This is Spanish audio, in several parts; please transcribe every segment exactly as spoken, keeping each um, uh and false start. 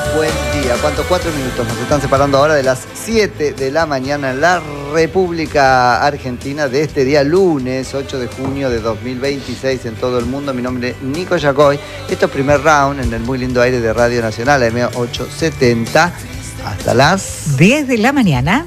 buen día. ¿Cuántos? Cuatro minutos nos están separando ahora de las siete de la mañana en la República Argentina de este día lunes ocho de junio de dos mil veintiséis en todo el mundo. Mi nombre es Nico Yacoy. Esto es primer round en el muy lindo aire de Radio Nacional, M ochocientos setenta, hasta las diez de la mañana.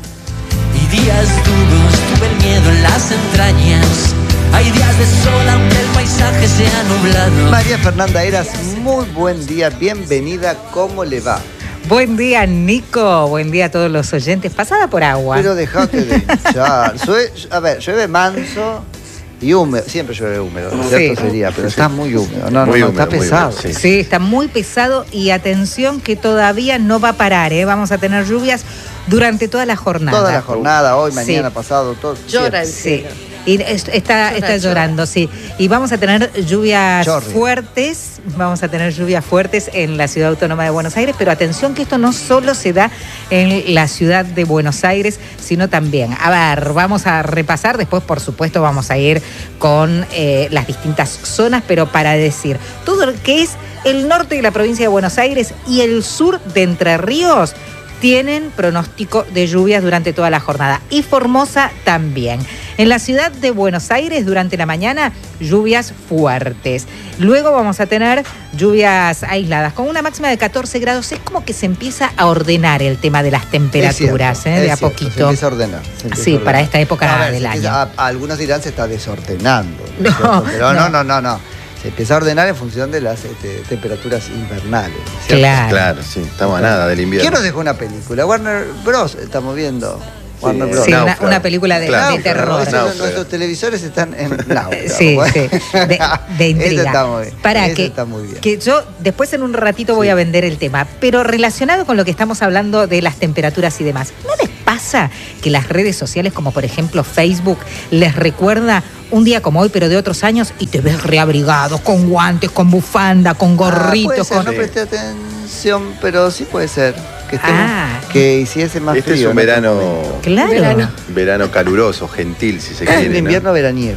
Y días duros, tuve el miedo en las entrañas. Hay días de sol aunque el paisaje sea nublado. María Fernanda Heras, muy buen día, bienvenida, ¿cómo le va? Buen día, Nico, buen día a todos los oyentes. Pasada por agua. Pero dejate de hinchar. A ver, llueve manso y húmedo, siempre llueve húmedo, ¿no? Sí. Cierto sería, pero está muy húmedo, no, muy no, no húmedo, está pesado. húmedo, sí. Sí, está muy pesado y atención que todavía no va a parar, ¿eh? Vamos a tener lluvias durante toda la jornada. Toda la jornada, hoy, mañana, Sí. pasado, todo. Llora el Sí. cielo. Y es- está, Llora, está llora. llorando, sí. Y vamos a tener lluvias Chorri. fuertes, vamos a tener lluvias fuertes en la Ciudad Autónoma de Buenos Aires, pero atención que esto no solo se da en la ciudad de Buenos Aires, sino también. A ver, vamos a repasar, después por supuesto vamos a ir con eh, las distintas zonas, pero para decir, todo lo que es el norte de la provincia de Buenos Aires y el sur de Entre Ríos tienen pronóstico de lluvias durante toda la jornada. Y Formosa también. En la ciudad de Buenos Aires, durante la mañana, lluvias fuertes. Luego vamos a tener lluvias aisladas, con una máxima de catorce grados. Es como que se empieza a ordenar el tema de las temperaturas, Es cierto, ¿eh? es de a cierto, poquito. Se empieza a ordenar. se empieza Sí, a ordenar. para esta época A ver, del se año. empieza a- a algunos dirán se está desordenando. ¿no es No, cierto? Pero no, no. no, no, no. Se empieza a ordenar en función de las este, temperaturas invernales. ¿cierto? Claro. Claro, sí, estamos a nada del invierno. ¿Quién nos dejó una película? Warner Bros. Estamos viendo. Warner Bros. Sí, una, Náufrago. una película de, Claro, de Náufrago, terror. esos- Náufrago. Nuestros televisores están en náufrago. Sí, sí, de, de intriga. Ese está muy bien. Para ese que, está muy bien. que yo después en un ratito voy Sí. a vender el tema, pero relacionado con lo que estamos hablando de las temperaturas y demás, ¿no les pasa que las redes sociales, como por ejemplo Facebook, les recuerda un día como hoy, pero de otros años, y te ves reabrigado, con guantes, con bufanda, con Ah, gorrito, puede ser, con... no presté atención, pero sí puede ser. Que, esté- Ah. que hiciese más Este frío. es un en verano, momento. Claro. Verano. verano caluroso, gentil, si se Es quiere. un ¿no? invierno veraniego.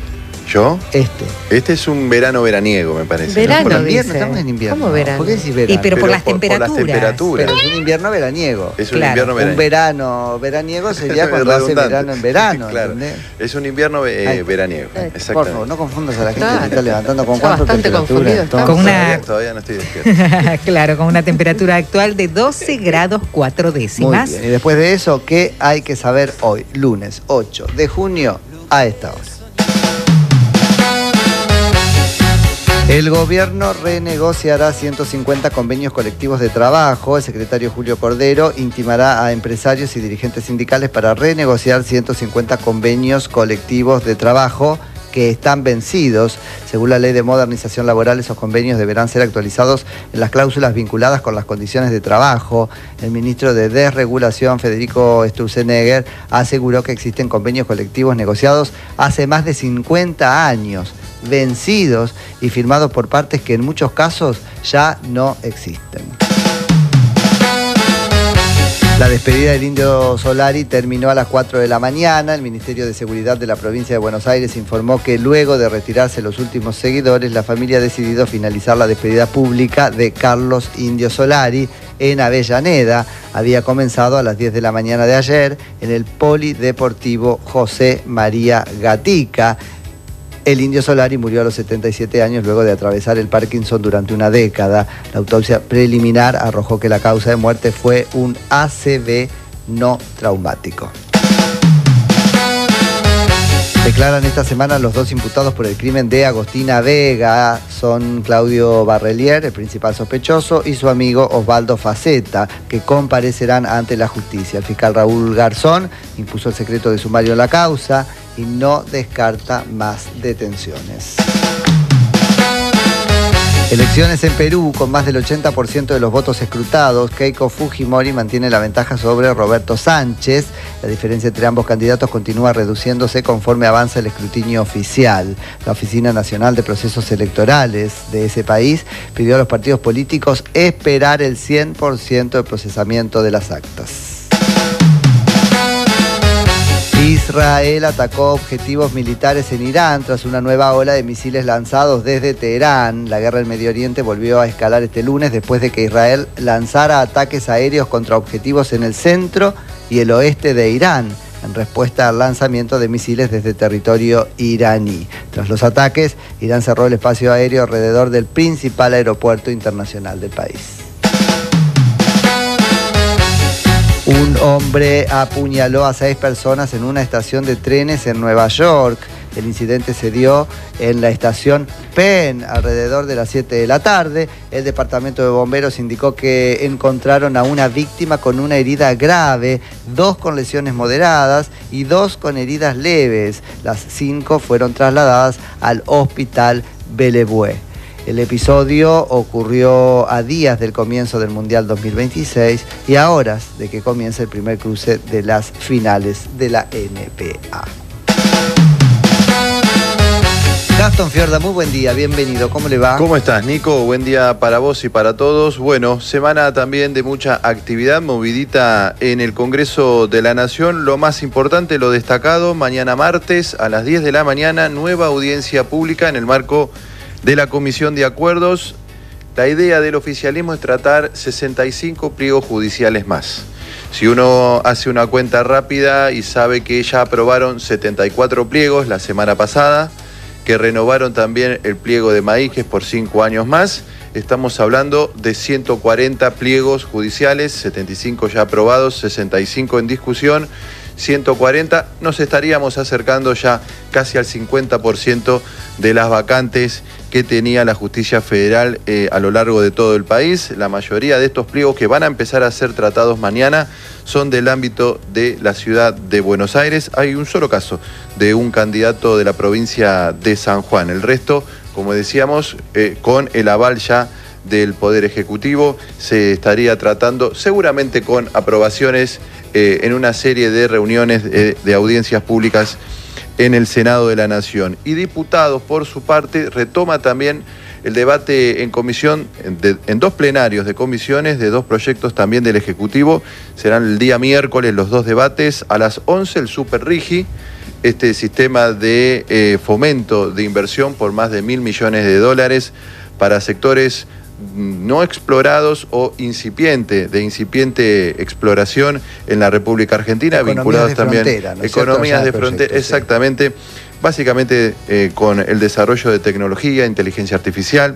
¿Yo? Este. Este es un verano veraniego, me parece. ¿no? Verano. Por invierno, dice. estamos en invierno. ¿Cómo verano? ¿Por qué decís verano? Y pero por las por- por las temperaturas. temperaturas. Pero es un invierno veraniego. Es un Claro. invierno Un veraniego. verano veraniego sería cuando hace Redundante. verano en verano, Claro. ¿entendés? Es un invierno eh, Ay. veraniego. Ay. Exactamente. Por favor, no confundas a la gente Claro. que está levantando con Está cuánto bastante temperatura. confundido, está. Entonces, Con una- Todavía, todavía no estoy despierto. Claro, con una temperatura actual de doce grados cuatro Muy décimas. bien. Y después de eso, ¿qué hay que saber hoy? Lunes ocho de junio a esta hora. El gobierno renegociará ciento cincuenta convenios colectivos de trabajo. El secretario Julio Cordero intimará a empresarios y dirigentes sindicales para renegociar ciento cincuenta convenios colectivos de trabajo que están vencidos. Según la Ley de Modernización Laboral, esos convenios deberán ser actualizados en las cláusulas vinculadas con las condiciones de trabajo. El ministro de Desregulación, Federico Sturzenegger, aseguró que existen convenios colectivos negociados hace más de cincuenta años, vencidos y firmados por partes que en muchos casos ya no existen. La despedida del Indio Solari terminó a las cuatro de la mañana. El Ministerio de Seguridad de la provincia de Buenos Aires informó que luego de retirarse los últimos seguidores, la familia ha decidido finalizar la despedida pública de Carlos Indio Solari en Avellaneda. Había comenzado a las diez de la mañana de ayer en el Polideportivo José María Gatica. El Indio Solari murió a los setenta y siete años luego de atravesar el Parkinson durante una década. La autopsia preliminar arrojó que la causa de muerte fue un A C V no traumático. Declaran esta semana los dos imputados por el crimen de Agostina Vega. Son Claudio Barrelier, el principal sospechoso, y su amigo Osvaldo Faceta, que comparecerán ante la justicia. El fiscal Raúl Garzón impuso el secreto de sumario en la causa y no descarta más detenciones. Elecciones en Perú, con más del ochenta por ciento de los votos escrutados, Keiko Fujimori mantiene la ventaja sobre Roberto Sánchez. La diferencia entre ambos candidatos continúa reduciéndose conforme avanza el escrutinio oficial. La Oficina Nacional de Procesos Electorales de ese país pidió a los partidos políticos esperar el cien por ciento de procesamiento de las actas. Y Israel atacó objetivos militares en Irán tras una nueva ola de misiles lanzados desde Teherán. La guerra en Medio Oriente volvió a escalar este lunes después de que Israel lanzara ataques aéreos contra objetivos en el centro y el oeste de Irán, en respuesta al lanzamiento de misiles desde territorio iraní. Tras los ataques, Irán cerró el espacio aéreo alrededor del principal aeropuerto internacional del país. Un hombre apuñaló a seis personas en una estación de trenes en Nueva York. El incidente se dio en la estación Penn alrededor de las siete de la tarde. El departamento de bomberos indicó que encontraron a una víctima con una herida grave, dos con lesiones moderadas y dos con heridas leves. Las cinco fueron trasladadas al hospital Bellevue. El episodio ocurrió a días del comienzo del Mundial dos mil veintiséis y a horas de que comience el primer cruce de las finales de la N B A. Gastón Fiorda, muy buen día, bienvenido, ¿cómo le va? ¿Cómo estás, Nico? Buen día para vos y para todos. Bueno, semana también de mucha actividad, movidita en el Congreso de la Nación. Lo más importante, lo destacado, mañana martes a las diez de la mañana, nueva audiencia pública en el marco de la Comisión de Acuerdos. La idea del oficialismo es tratar sesenta y cinco pliegos judiciales más. Si uno hace una cuenta rápida y sabe que ya aprobaron setenta y cuatro pliegos la semana pasada, que renovaron también el pliego de Maíz por cinco años más, estamos hablando de ciento cuarenta pliegos judiciales, setenta y cinco ya aprobados, sesenta y cinco en discusión, ciento cuarenta, nos estaríamos acercando ya casi al cincuenta por ciento de las vacantes que tenía la justicia federal eh, a lo largo de todo el país. La mayoría de estos pliegos que van a empezar a ser tratados mañana son del ámbito de la ciudad de Buenos Aires. Hay un solo caso de un candidato de la provincia de San Juan. El resto, como decíamos, eh, con el aval ya del Poder Ejecutivo, se estaría tratando seguramente con aprobaciones eh, en una serie de reuniones eh, de audiencias públicas en el Senado de la Nación. Y diputados, por su parte, retoma también el debate en comisión, de, en dos plenarios de comisiones, de dos proyectos también del Ejecutivo. Serán el día miércoles los dos debates. A las once el Super Rigi, este sistema de eh, fomento de inversión por más de mil millones de dólares para sectores no explorados o incipiente, de incipiente exploración en la República Argentina, economías vinculados también frontera, ¿no? Economías de frontera, exactamente, sí. Básicamente eh, con el desarrollo de tecnología, inteligencia artificial.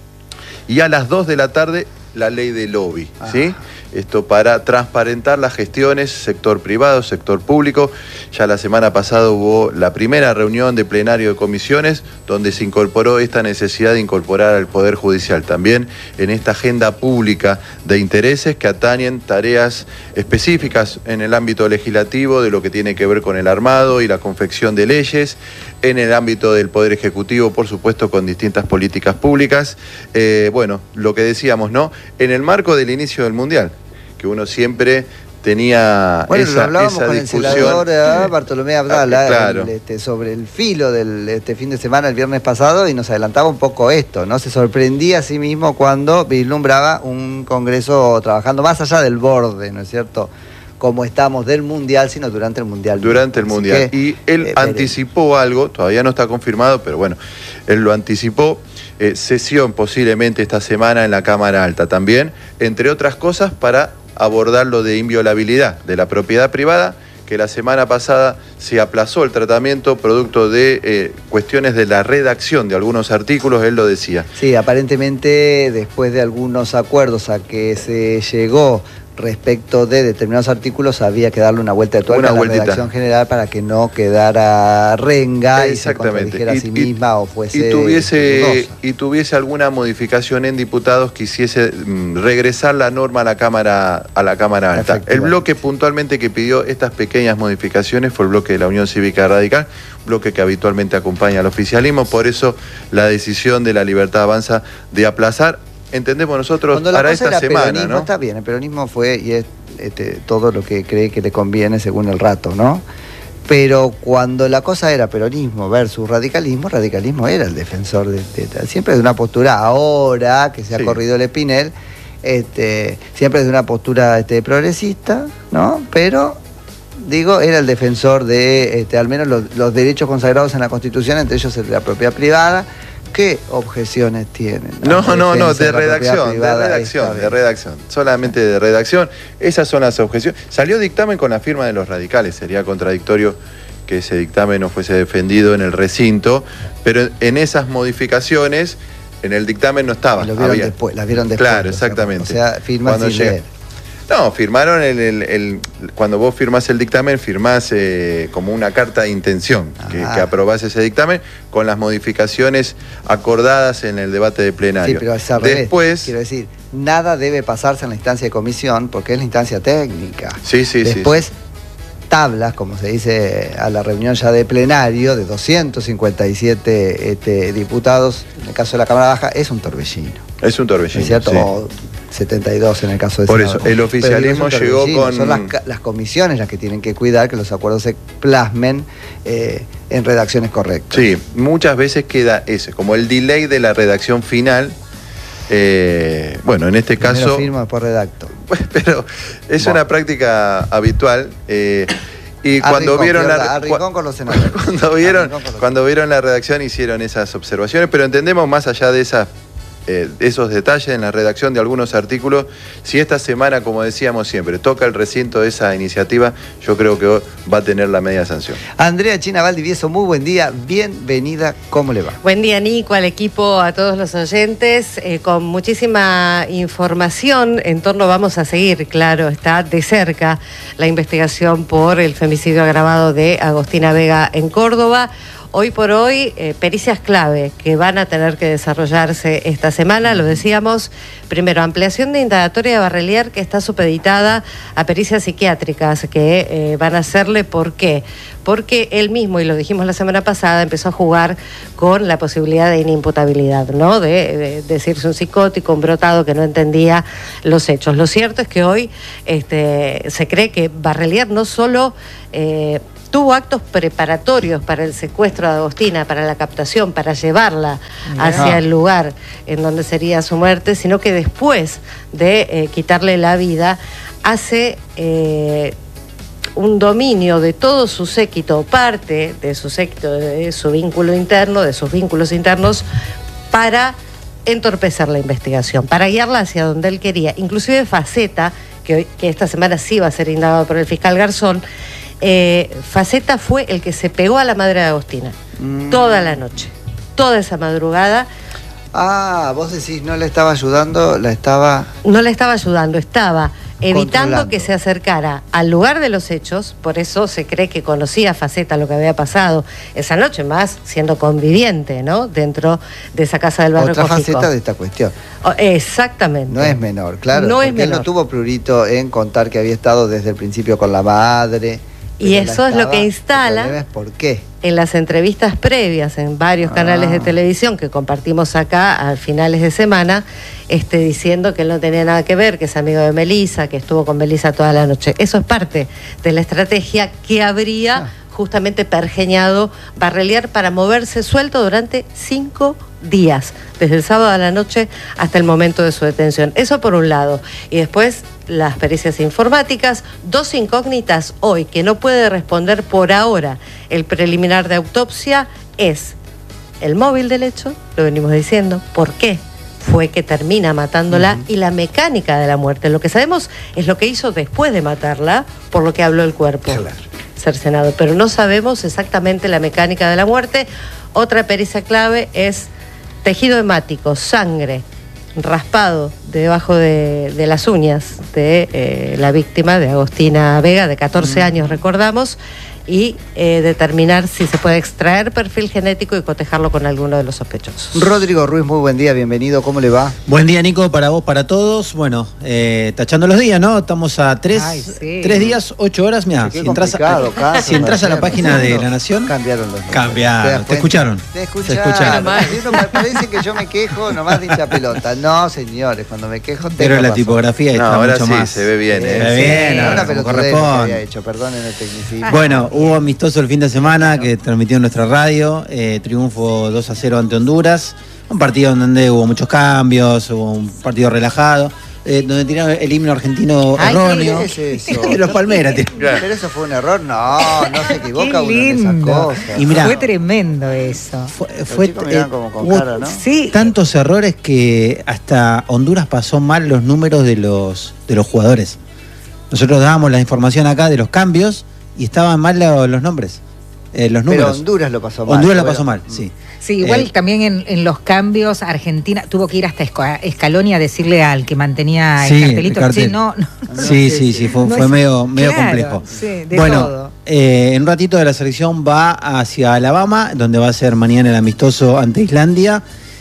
Y a las dos de la tarde, la ley de lobby, ah. ¿sí? Esto para transparentar las gestiones, sector privado, sector público. Ya la semana pasada hubo la primera reunión de plenario de comisiones donde se incorporó esta necesidad de incorporar al Poder Judicial también en esta agenda pública de intereses que atañen tareas específicas en el ámbito legislativo de lo que tiene que ver con el armado y la confección de leyes, en el ámbito del Poder Ejecutivo, por supuesto, con distintas políticas públicas. Eh, bueno, lo que decíamos, ¿no? En el marco del inicio del Mundial, que uno siempre tenía bueno, esa, lo hablábamos esa con discusión. El senador eh, Bartolomé Abdala, ah, claro. el, este, sobre el filo del este fin de semana, el viernes pasado, y nos adelantaba un poco esto, ¿no? Se sorprendía a sí mismo cuando vislumbraba un Congreso trabajando más allá del borde, ¿no es cierto?, como estamos del Mundial, sino durante el Mundial. Durante el Mundial. Que, y él eh, anticipó algo, todavía no está confirmado, pero bueno, él lo anticipó. Eh, sesión posiblemente esta semana en la Cámara Alta también, entre otras cosas para abordar lo de inviolabilidad de la propiedad privada, que la semana pasada se aplazó el tratamiento producto de eh, cuestiones de la redacción de algunos artículos, él lo decía. Sí, aparentemente después de algunos acuerdos a que se llegó respecto de determinados artículos había que darle una vuelta de tuerca a la redacción general para que no quedara renga y se contradijera a sí misma o fuese y tuviese, y tuviese alguna modificación en diputados que hiciese mm, regresar la norma a la Cámara, a la Cámara Alta. El bloque puntualmente que pidió estas pequeñas modificaciones fue el bloque de la Unión Cívica Radical, bloque que habitualmente acompaña al oficialismo, por eso la decisión de la Libertad Avanza de aplazar. Entendemos nosotros para esta semana, ¿no? Está bien, el peronismo fue y es este, todo lo que cree que le conviene según el rato, ¿no? Pero cuando la cosa era peronismo versus radicalismo, radicalismo era el defensor de, de, siempre de una postura, ahora que se ha sí. corrido el Espinel, este, siempre de una postura este, progresista, ¿no? Pero digo, era el defensor de este, al menos los, los derechos consagrados en la Constitución, entre ellos el de la propiedad privada. ¿Qué objeciones tienen? No, no, no, de redacción, de redacción, de redacción, solamente de redacción. Esas son las objeciones. Salió dictamen con la firma de los radicales, sería contradictorio que ese dictamen no fuese defendido en el recinto, pero en esas modificaciones, en el dictamen no estaba. Y lo vieron había... después, las vieron después. Claro, exactamente. O sea, firman sin leer. No, firmaron el, el, el... Cuando vos firmás el dictamen, firmás eh, como una carta de intención, que, que aprobás ese dictamen con las modificaciones acordadas en el debate de plenario. Sí, pero es al Después, revés. Quiero decir, nada debe pasarse en la instancia de comisión porque es la instancia técnica. Sí, sí, Después, sí. tablas, como se dice a la reunión ya de plenario, de doscientos cincuenta y siete este, diputados, en el caso de la Cámara Baja, es un torbellino. Es un torbellino, ¿Es cierto? sí. O setenta y dos en el caso de Por Senado. eso, el oficialismo llegó con... Son las, las comisiones las que tienen que cuidar que los acuerdos se plasmen eh, en redacciones correctas. Sí, muchas veces queda ese, como el delay de la redacción final. Eh, bueno, en este Primero caso... firmo, después redacto. Pero es bueno. una práctica habitual. Eh, y a cuando Rincón, vieron la, la a Rincón con los senadores. cuando vieron con los cuando vieron la redacción hicieron esas observaciones, pero entendemos más allá de esas Eh, esos detalles en la redacción de algunos artículos. Si esta semana, como decíamos siempre, toca el recinto de esa iniciativa, yo creo que va a tener la media sanción. Andrea China Valdivieso, muy buen día, bienvenida, ¿cómo le va? Buen día, Nico, al equipo, a todos los oyentes, eh, con muchísima información en torno, vamos a seguir, claro, está de cerca la investigación por el femicidio agravado de Agostina Vega en Córdoba. Hoy por hoy, eh, pericias clave que van a tener que desarrollarse esta semana, lo decíamos, primero, ampliación de indagatoria de Barrelier que está supeditada a pericias psiquiátricas que eh, van a hacerle, ¿por qué? Porque él mismo, y lo dijimos la semana pasada, empezó a jugar con la posibilidad de inimputabilidad, ¿no? De, de decirse un psicótico, un brotado que no entendía los hechos. Lo cierto es que hoy este, se cree que Barrelier no solo... Eh, tuvo actos preparatorios para el secuestro de Agostina, para la captación, para llevarla hacia el lugar en donde sería su muerte, sino que después de eh, quitarle la vida, hace eh, un dominio de todo su séquito, parte de su séquito, de su vínculo interno, de sus vínculos internos, para entorpecer la investigación, para guiarla hacia donde él quería. Inclusive Faceta, que, hoy, que esta semana sí va a ser indagado por el fiscal Garzón, Eh, Faceta fue el que se pegó a la madre de Agostina mm. toda la noche, toda esa madrugada. Ah, vos decís, no le estaba ayudando, la estaba... No le estaba ayudando, estaba evitando que se acercara al lugar de los hechos, por eso se cree que conocía Faceta lo que había pasado esa noche, más siendo conviviente, ¿no? Dentro de esa casa del barrio Otra Cojico. faceta de esta cuestión. Oh, exactamente. No es menor, claro, no porque es menor. Él no tuvo prurito en contar que había estado desde el principio con la madre... Y eso es lo que instala. El problema es por qué. En las entrevistas previas en varios ah. canales de televisión que compartimos acá a finales de semana, este, diciendo que él no tenía nada que ver, que es amigo de Melissa, que estuvo con Melissa toda la noche. Eso es parte de la estrategia que habría ah. justamente pergeñado Barrelier para moverse suelto durante cinco días, desde el sábado a la noche hasta el momento de su detención. Eso por un lado. Y después las pericias informáticas, dos incógnitas hoy que no puede responder por ahora el preliminar de autopsia es el móvil del hecho, lo venimos diciendo, por qué fue que termina matándola, uh-huh. y la mecánica de la muerte. Lo que sabemos es lo que hizo después de matarla, por lo que habló el cuerpo claro. cercenado, pero no sabemos exactamente la mecánica de la muerte. Otra pericia clave es tejido hemático, sangre, raspado debajo de, de las uñas de eh, la víctima, de Agostina Vega, de catorce mm. años, recordamos, y eh, determinar si se puede extraer perfil genético y cotejarlo con alguno de los sospechosos. Rodrigo Ruiz, muy buen día, bienvenido, ¿cómo le va? Buen día, Nico, para vos, para todos. Bueno, eh, tachando los días, ¿no? Estamos a tres, Ay, sí. tres días, ocho horas. Mira, si entras, a, caso, si entras a la página de La Nación, cambiaron los cambiaron. ¿Te, ¿Te escucharon? Te escucharon. Te escucharon. Me parece que yo me quejo nomás de hincha pelota. No, señores, cuando me quejo tengo Pero la razón. tipografía no, está ahora mucho sí, más. se ve bien. Se eh. ve bien, sí, ahora, una como pelotudez corresponde. había hecho, perdonen el tecnicismo. Bueno, hubo amistoso el fin de semana que transmitió en nuestra radio, eh, triunfo dos a cero ante Honduras, un partido en donde hubo muchos cambios, hubo un partido relajado, eh, donde tiraron el himno argentino Ay, erróneo. ¿qué es eso? De los Palmeras. Pero eso fue un error. No, no se equivoca uno en esas cosas. Y mirá, fue tremendo eso. Fue, fue eh, como con hubo cara, ¿no? Sí. tantos errores que hasta Honduras pasó mal los números de los, de los jugadores. Nosotros dábamos la información acá de los cambios y estaban mal los, los nombres. Eh, los números. Pero Honduras lo pasó mal. Honduras lo bueno. pasó mal, sí. Sí, igual Eh, también en, en los cambios, Argentina tuvo que ir hasta Esco- Escaloni a decirle al que mantenía Sí, el cartelito. el cartel. Sí, no, no. Sí, sí, sí, fue, No fue es- medio, medio claro, complejo. sí, de bueno, todo. eh, en un ratito de la selección va hacia Alabama, donde va a ser mañana el amistoso ante Islandia.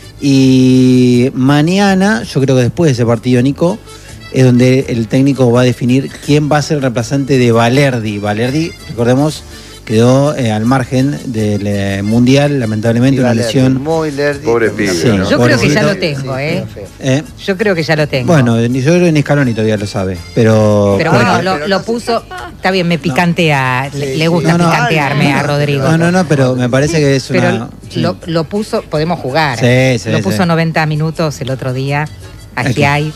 Y mañana, yo creo que después de ese partido, Nico, es donde el técnico va a definir quién va a ser el reemplazante de Valerdi. Valerdi, recordemos, quedó eh, al margen del eh, Mundial, lamentablemente, una Valerdi, lesión. Muy lerdi. Pobre con pibe, una Sí, pelota. Yo creo que ya pobrecito. lo tengo, Sí, ¿eh? feo, feo. Eh, Yo creo que ya lo tengo. Bueno, yo creo que ni Scaloni todavía lo sabe, pero... pero porque- bueno, lo, pero lo no sé. puso. Está bien, me picantea. Le, Sí, le sí. gusta No, no. picantearme Ay, a no, Rodrigo. No, no, no, pero me parece que es Pero una... sí. lo, lo puso, podemos jugar. Sí, sí, Lo puso sí. noventa minutos el otro día. Aquí. Aquí hay.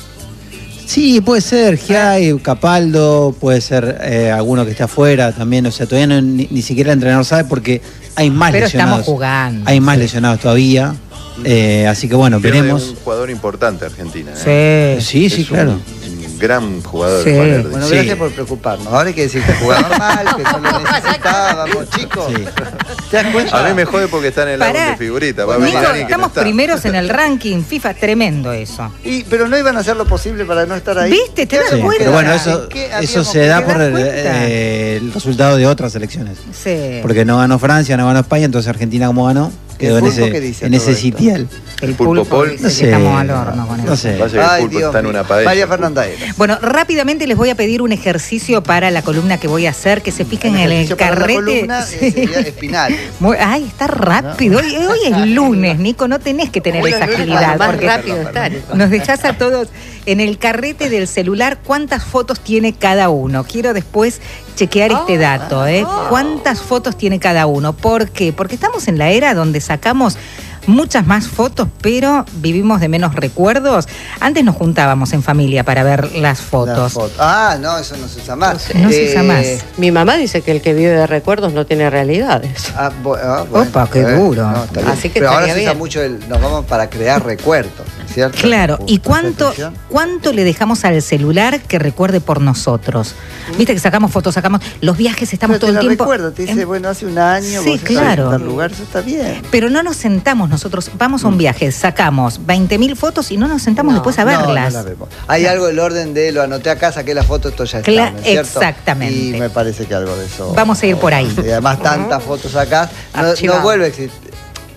Sí, puede ser Giai, Capaldo, puede ser eh, alguno que esté afuera también, o sea, todavía no, ni, ni siquiera el entrenador sabe porque hay más Pero lesionados. estamos jugando. Hay más lesionados todavía, eh, así que bueno, Pierde veremos. un jugador importante Argentina. ¿eh? Sí. Sí, sí, Es claro. Un, un gran jugador. Sí. Valerdi. Bueno, Sí. gracias por preocuparnos. Ahora hay que decir que jugaba mal, que no lo necesitábamos, chicos. Sí. ¿Te das cuenta? A mí me jode porque están en el álbum Pará. de figurita. Va a Nico, venir alguien que no estamos está. primeros en el ranking FIFA, tremendo eso. Y, pero no iban a hacer lo posible para no estar ahí. ¿Viste? ¿Te das Sí, cuenta? pero bueno, eso, ¿En qué eso habíamos se da ¿te por das el, cuenta? eh, el resultado de otras elecciones. Sí. Porque no ganó Francia, no ganó España, entonces Argentina como ganó, quedó en pulpo ese, qué dice en todo ese esto? sitial. El Pulpo pulpo Pol. dice No que sé, estamos al horno con no eso. sé. Pasa que el Ay, pulpo Dios está en mío. una paella. María Fernanda Eras. Bueno, rápidamente les voy a pedir un ejercicio para la columna que voy a hacer, que se fijen en el ejercicio para la carrete. columna, Sí. eh, sería espinal. Muy- ay, está rápido. Hoy, hoy es lunes, Nico, no tenés que tener Hoy esa es lunes, agilidad. Más porque rápido está. Nico. nos dejás a todos en el carrete del celular cuántas fotos tiene cada uno. Quiero después chequear este dato, ¿eh? ¿Cuántas fotos tiene cada uno? ¿Por qué? Porque estamos en la era donde sacamos muchas más fotos, pero vivimos de menos recuerdos. Antes nos juntábamos en familia para ver las La fotos. foto. Ah, no, eso no se usa más. No se usa Eh, más. Mi mamá dice que el que vive de recuerdos no tiene realidades. Ah, bu- ah, bueno, Opa, qué eh, duro. no, está bien. Así que Pero ahora estaría se usa bien. mucho el. Nos vamos para crear recuerdos, ¿cierto? Claro, ¿y ¿Presta cuánto, atención? cuánto le dejamos al celular que recuerde por nosotros? Viste que sacamos fotos, sacamos los viajes, estamos Pero todo te el la tiempo. recuerdo, te dice, en- bueno, hace un año, Sí, vos estás claro. en tal lugar, eso está bien. Pero no nos sentamos nosotros, vamos a un viaje, sacamos veinte mil fotos y no nos sentamos No, después a No, no verlas. la vemos. Hay algo del orden de lo anoté acá, saqué la foto, esto ya está, Cla- ¿no es cierto? exactamente. Y me parece que algo de eso. Vamos a ir por ahí. Y además tantas fotos acá, no, Archivado. no vuelve a existir.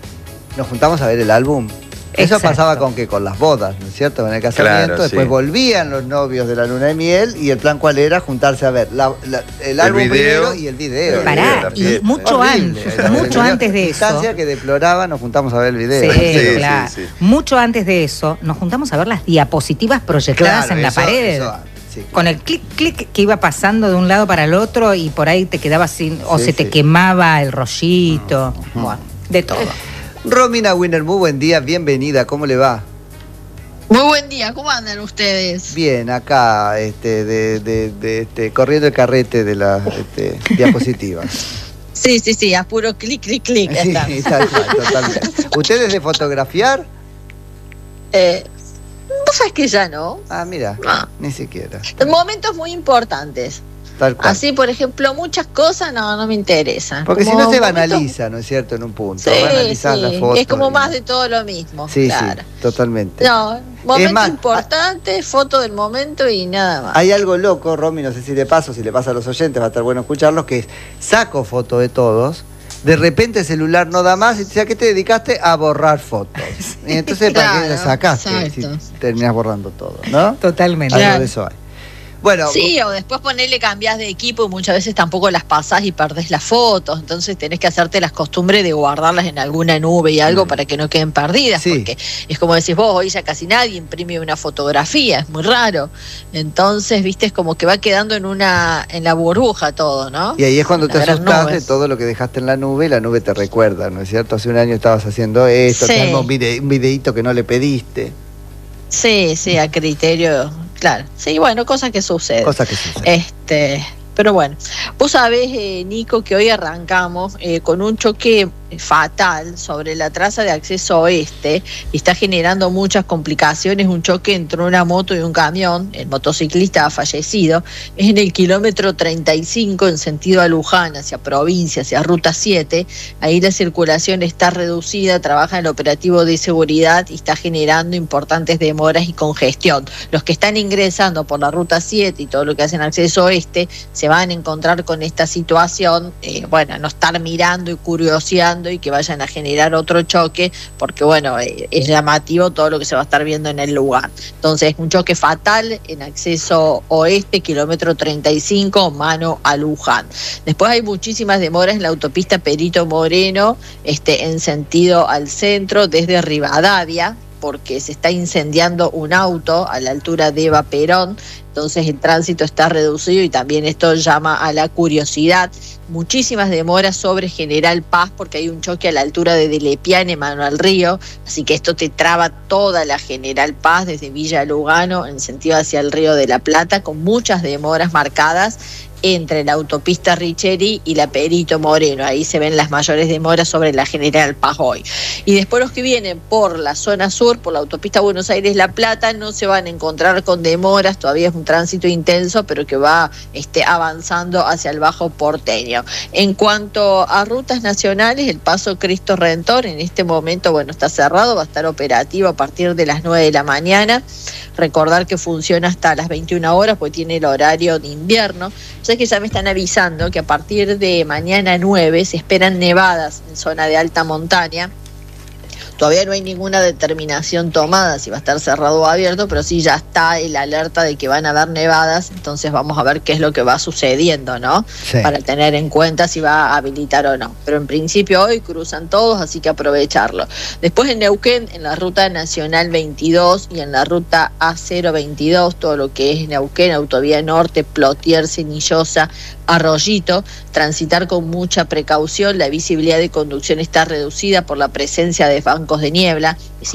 Nos juntamos a ver el álbum. Eso Exacto. pasaba con que con las bodas, ¿no es cierto? En el casamiento, Claro, después sí. volvían los novios de la luna de miel y el plan cuál era juntarse a ver la- la- el álbum video. primero y el video. El Pará, la y fiesta. mucho Horrible, antes, era mucho horrible. antes de eso. Distancia que deploraba, nos juntamos a ver el video. Sí, Sí, claro. sí, sí. Mucho antes de eso, nos juntamos a ver las diapositivas proyectadas Claro, en la eso- pared. eso, sí. Con el clic, clic que iba pasando de un lado para el otro y por ahí te quedabas sin, o Sí, se te sí. quemaba el rollito. Bueno, de todo. Romina Winner, muy buen día, bienvenida, ¿cómo le va? Muy buen día, ¿cómo andan ustedes? Bien, acá, este, de, de, de, este, corriendo el carrete de las este, diapositivas. Sí, sí, sí, a puro clic, clic, clic. ya Sí, está. tal cual, totalmente. ¿Ustedes de fotografiar? Eh, Vos sabés que ya no. Ah, mira, No. ni siquiera. Momentos muy importantes. Tal cual. Así, por ejemplo, muchas cosas no, no me interesan. Porque si Como no se momentos- banaliza, ¿no es cierto? En un punto. Sí, Banalizar sí, la foto. es como y- más de todo lo mismo. Sí, claro. sí, totalmente. No, momento más, importante, foto del momento y nada más. Hay algo loco, Romy, no sé si le paso, si le pasa a los oyentes, va a estar bueno escucharlos, que es, saco foto de todos, de repente el celular no da más y te dice, ¿a qué te dedicaste? A borrar fotos. Y entonces, ¿para qué Claro, la sacaste? Si exacto. terminas borrando todo, ¿no? Totalmente. Algo Claro. de eso hay. Bueno, Sí, o después ponerle cambias de equipo y muchas veces tampoco las pasás y perdés las fotos, entonces tenés que hacerte las costumbres de guardarlas en alguna nube y algo para que no queden perdidas, Sí. porque es como decís vos, hoy ya casi nadie imprime una fotografía, es muy raro, entonces, viste, es como que va quedando en una en la burbuja todo, ¿no? y ahí es cuando Una te gran asustás nube. de todo lo que dejaste en la nube y la nube te recuerda, ¿no es cierto? Hace un año estabas haciendo esto, Sí. te armó un, vide- un videíto que no le pediste. Sí, sí, a criterio, claro. Sí, bueno, cosas que suceden. Cosas que suceden. Este, pero bueno, vos sabés, eh, Nico, que hoy arrancamos eh, con un choque fatal sobre la traza de acceso oeste y está generando muchas complicaciones. Un choque entre una moto y un camión. El motociclista ha fallecido. Es en el kilómetro treinta y cinco en sentido a Luján, hacia provincia, hacia ruta siete. Ahí la circulación está reducida, trabaja el operativo de seguridad y está generando importantes demoras y congestión. Los que están ingresando por la ruta siete y todo lo que hacen acceso oeste se van a encontrar con esta situación, eh, bueno, no estar mirando y curioseando y que vayan a generar otro choque, porque bueno, eh, es llamativo todo lo que se va a estar viendo en el lugar. Entonces, un choque fatal en acceso oeste, kilómetro treinta y cinco, mano a Luján. Después hay muchísimas demoras en la autopista Perito Moreno, este, en sentido al centro, desde Rivadavia, porque se está incendiando un auto a la altura de Eva Perón. Entonces el tránsito está reducido y también esto llama a la curiosidad. Muchísimas demoras sobre General Paz porque hay un choque a la altura de Delepiane, mano al río, así que esto te traba toda la General Paz desde Villa Lugano en sentido hacia el Río de la Plata, con muchas demoras marcadas entre la autopista Richeri y la Perito Moreno. Ahí se ven las mayores demoras sobre la General Paz hoy. Y después los que vienen por la zona sur, por la autopista Buenos Aires-La Plata, no se van a encontrar con demoras. Todavía es un tránsito intenso, pero que va este, avanzando hacia el Bajo Porteño. En cuanto a rutas nacionales, el paso Cristo Redentor en este momento, bueno, está cerrado, va a estar operativo a partir de las nueve de la mañana. Recordar que funciona hasta las veintiuna horas, porque tiene el horario de invierno. Sé que ya me están avisando que a partir de mañana nueve se esperan nevadas en zona de alta montaña. Todavía no hay ninguna determinación tomada si va a estar cerrado o abierto, pero sí ya está el alerta de que van a haber nevadas, entonces vamos a ver qué es lo que va sucediendo, ¿no? Sí. Para tener en cuenta si va a habilitar o no. Pero en principio hoy cruzan todos, así que aprovecharlo. Después en Neuquén, en la ruta nacional veintidós y en la ruta A cero veintidós, todo lo que es Neuquén, Autovía Norte, Plotier, Cenillosa, Arroyito, transitar con mucha precaución. La visibilidad de conducción está reducida por la presencia de bancos de niebla. Es